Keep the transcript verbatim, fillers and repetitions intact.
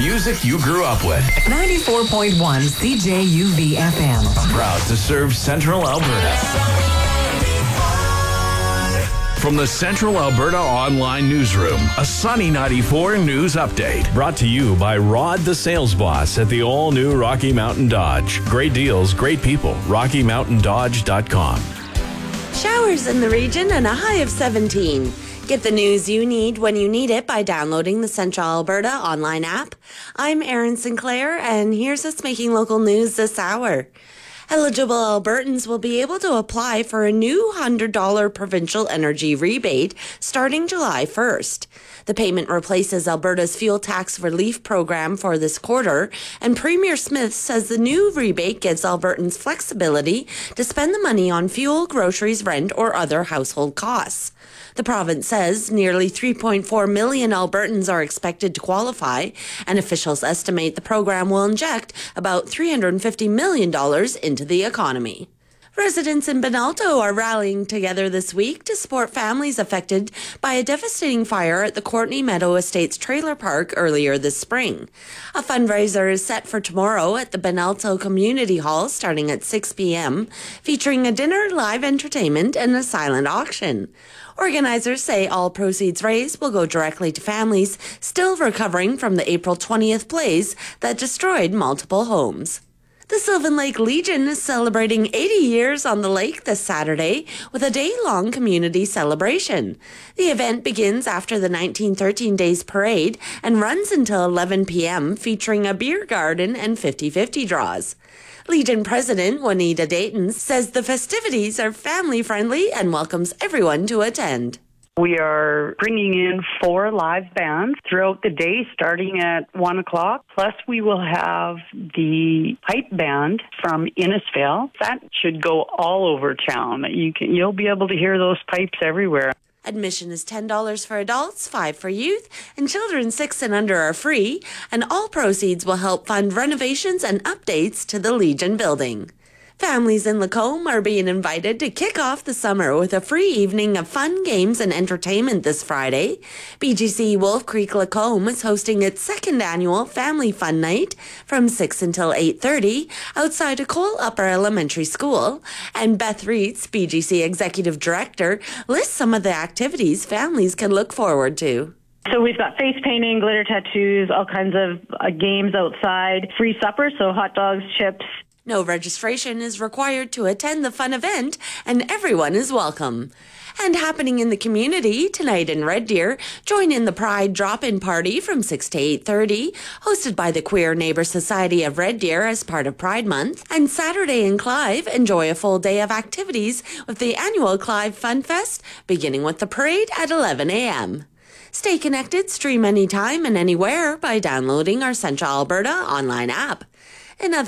music you grew up with. ninety-four point one C J U V F M. Proud to serve Central Alberta. From the Central Alberta Online Newsroom, a Sunny ninety-four News Update. Brought to you by Rod the Sales Boss at the all-new Rocky Mountain Dodge. Great deals, great people. rocky mountain dodge dot com. Showers in the region and a high of seventeen. Get the news you need when you need it by downloading the Central Alberta online app. I'm Erin Sinclair, and here's what's making local news this hour. Eligible Albertans will be able to apply for a new one hundred dollars provincial energy rebate starting July first. The payment replaces Alberta's fuel tax relief program for this quarter, and Premier Smith says the new rebate gives Albertans flexibility to spend the money on fuel, groceries, rent, or other household costs. The province says nearly three point four million Albertans are expected to qualify, and officials estimate the program will inject about three hundred fifty million dollars into the economy. Residents in Benalto are rallying together this week to support families affected by a devastating fire at the Courtney Meadow Estates trailer park earlier this spring. A fundraiser is set for tomorrow at the Benalto Community Hall starting at six p.m., featuring a dinner, live entertainment, and a silent auction. Organizers say all proceeds raised will go directly to families still recovering from the April twentieth blaze that destroyed multiple homes. The Sylvan Lake Legion is celebrating eighty years on the lake this Saturday with a day-long community celebration. The event begins after the nineteen thirteen Days Parade and runs until eleven p.m., featuring a beer garden and fifty-fifty draws. Legion President Juanita Dayton says the festivities are family-friendly and welcomes everyone to attend. We are bringing in four live bands throughout the day, starting at one o'clock. Plus, we will have the pipe band from Innisfail. That should go all over town. You can, you'll be able to hear those pipes everywhere. Admission is ten dollars for adults, five dollars for youth, and children six and under are free, and all proceeds will help fund renovations and updates to the Legion building. Families in Lacombe are being invited to kick off the summer with a free evening of fun, games, and entertainment this Friday. B G C Wolf Creek Lacombe is hosting its second annual Family Fun Night from six until eight thirty outside of Cole Upper Elementary School. And Beth Reitz, B G C Executive Director, lists some of the activities families can look forward to. So we've got face painting, glitter tattoos, all kinds of uh, games outside, free supper, so hot dogs, chips. No registration is required to attend the fun event, and everyone is welcome. And happening in the community tonight in Red Deer, join in the Pride Drop-In Party from six to eight thirty, hosted by the Queer Neighbour Society of Red Deer as part of Pride Month. And Saturday in Clive, enjoy a full day of activities with the annual Clive Fun Fest, beginning with the parade at eleven a.m. Stay connected, stream anytime and anywhere by downloading our Central Alberta online app. In other